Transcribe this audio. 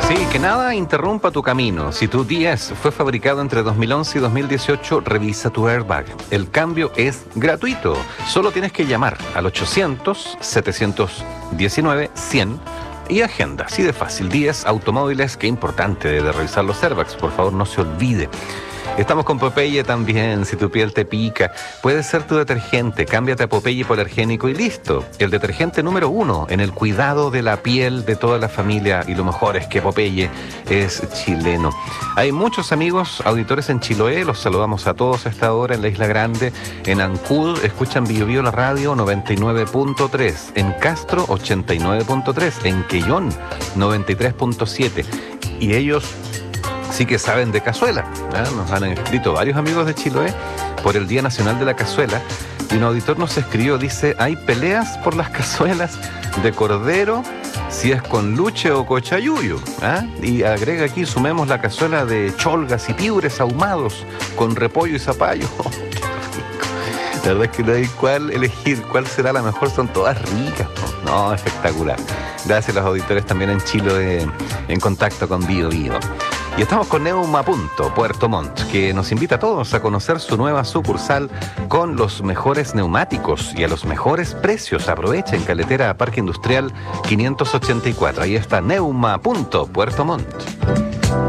Sí, que nada interrumpa tu camino. Si tu DS fue fabricado entre 2011 y 2018, revisa tu airbag. El cambio es gratuito. Solo tienes que llamar al 800-719-100 y agenda. Así de fácil. 10 automóviles, qué importante de revisar los airbags. Por favor, no se olvide. Estamos con Popeye también, si tu piel te pica. Puede ser tu detergente, cámbiate a Popeye hipoalergénico y listo. El detergente número 1 en el cuidado de la piel de toda la familia, y lo mejor es que Popeye es chileno. Hay muchos amigos auditores en Chiloé, los saludamos a todos a esta hora en la Isla Grande. En Ancud escuchan Bio Bio la radio 99.3, en Castro 89.3, en Quellón 93.7. Y ellos sí que saben de cazuela, ¿eh? Nos han escrito varios amigos de Chiloé por el Día Nacional de la Cazuela, y un auditor nos escribió, dice, hay peleas por las cazuelas de cordero, si es con luche o cochayuyo, ¿eh? Y agrega aquí, sumemos la cazuela de cholgas y piures ahumados con repollo y zapallo. La verdad es que no hay cuál elegir, cuál será la mejor, son todas ricas. No, espectacular. Gracias a los auditores también en Chiloé en contacto con Bio Bio. Y estamos con Neuma Punto, Puerto Montt, que nos invita a todos a conocer su nueva sucursal con los mejores neumáticos y a los mejores precios. Aprovecha en Caletera Parque Industrial 584. Ahí está Neuma Punto, Puerto Montt.